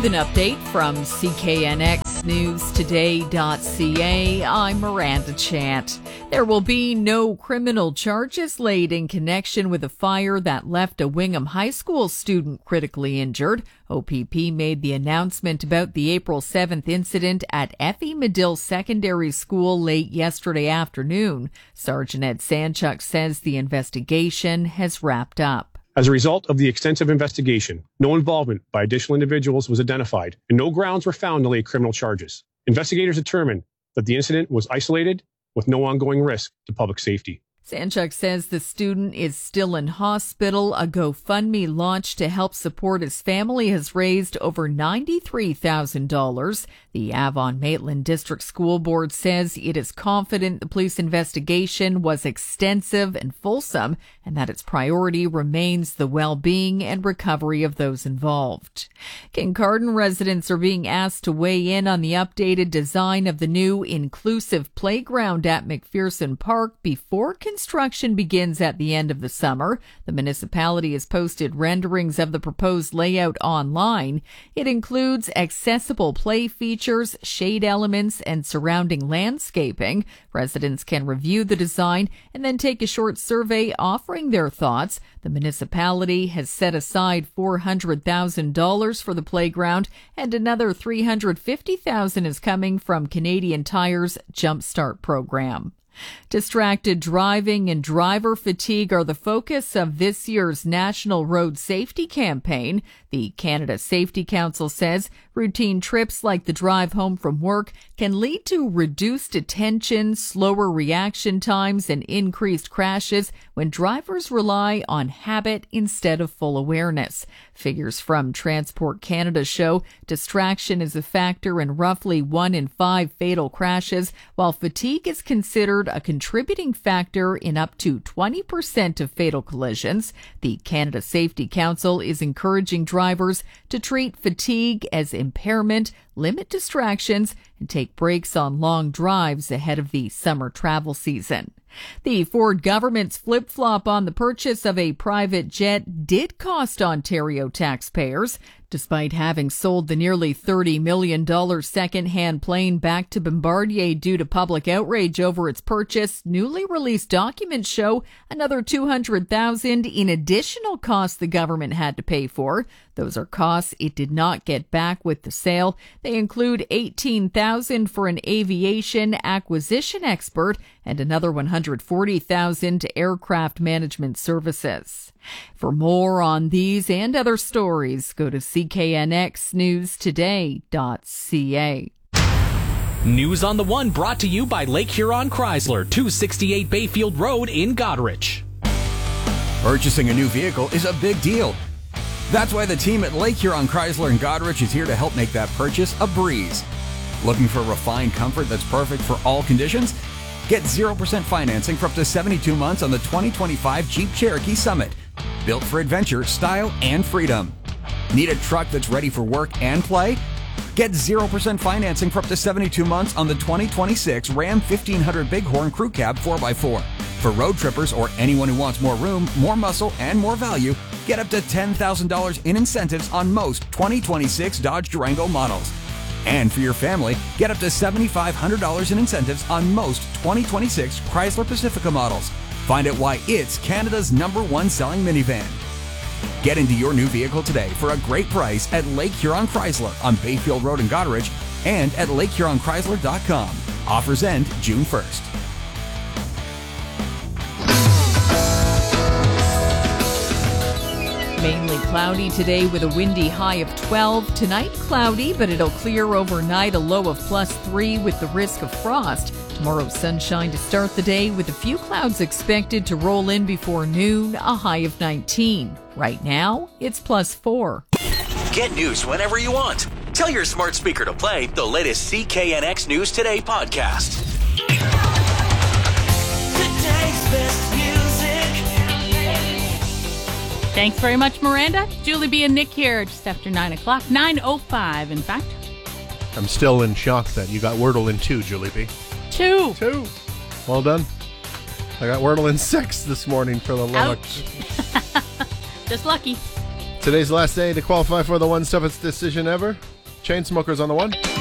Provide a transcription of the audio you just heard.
With an update from CKNXNewsToday.ca, I'm Miranda Chant. There will be no criminal charges laid in connection with a fire that left a Wingham High School student critically injured. OPP made the announcement about the April 7th incident at Effie Medill Secondary School late yesterday afternoon. Sergeant Ed Sanchuk says the investigation has wrapped up. As a result of the extensive investigation, no involvement by additional individuals was identified, and no grounds were found to lay criminal charges. Investigators determined that the incident was isolated with no ongoing risk to public safety. Sanchuk says the student is still in hospital. A GoFundMe launch to help support his family has raised over $93,000. The Avon-Maitland District School Board says it is confident the police investigation was extensive and fulsome, and that its priority remains the well-being and recovery of those involved. Kincardine residents are being asked to weigh in on the updated design of the new inclusive playground at McPherson Park before construction begins at the end of the summer. The municipality has posted renderings of the proposed layout online. It includes accessible play features, shade elements, and surrounding landscaping. Residents can review the design and then take a short survey offering their thoughts. The municipality has set aside $400,000 for the playground, and another $350,000 is coming from Canadian Tire's Jumpstart program. Distracted driving and driver fatigue are the focus of this year's National Road Safety Campaign. The Canada Safety Council says routine trips like the drive home from work can lead to reduced attention, slower reaction times, and increased crashes when drivers rely on habit instead of full awareness. Figures from Transport Canada show distraction is a factor in roughly 1 in 5 fatal crashes, while fatigue is considered a contributing factor in up to 20% of fatal collisions. The Canada Safety Council is encouraging drivers to treat fatigue as impairment, limit distractions, and take breaks on long drives ahead of the summer travel season. The Ford government's flip-flop on the purchase of a private jet did cost Ontario taxpayers. Despite having sold the nearly $30 million second-hand plane back to Bombardier due to public outrage over its purchase, newly released documents show another $200,000 in additional costs the government had to pay for. Those are costs it did not get back with the sale. They include $18,000 for an aviation acquisition expert and another $140,000 to aircraft management services. For more on these and other stories, go to CKNXNewsToday.ca. News on the One brought to you by Lake Huron Chrysler, 268 Bayfield Road in Goderich. Purchasing a new vehicle is a big deal. That's why the team at Lake Huron Chrysler in Goderich is here to help make that purchase a breeze. Looking for refined comfort that's perfect for all conditions? Get 0% financing for up to 72 months on the 2025 Jeep Cherokee Summit. Built for adventure, style, and freedom. Need a truck that's ready for work and play? Get 0% financing for up to 72 months on the 2026 Ram 1500 Bighorn Crew Cab 4x4. For road trippers or anyone who wants more room, more muscle, and more value, get up to $10,000 in incentives on most 2026 Dodge Durango models. And for your family, get up to $7,500 in incentives on most 2026 Chrysler Pacifica models. Find out why it's Canada's #1 selling minivan. Get into your new vehicle today for a great price at Lake Huron Chrysler on Bayfield Road in Goderich and at LakeHuronChrysler.com. Offers end June 1st. Mainly cloudy today with a windy high of 12. Tonight, cloudy, but it'll clear overnight, a low of +3 with the risk of frost. Tomorrow, sunshine to start the day with a few clouds expected to roll in before noon, a high of 19. Right now, it's +4. Get news whenever you want. Tell your smart speaker to play the latest CKNX News Today podcast. Today's best music. Thanks very much, Miranda. Julie B. and Nick here just after 9 o'clock. 9:05, in fact. I'm still in shock that you got Wordle in 2, Julie B. 2. Well done. I got Wordle in 6 this morning for the luck. Just lucky. Today's last day to qualify for the one toughest decision ever. Chainsmokers on the one.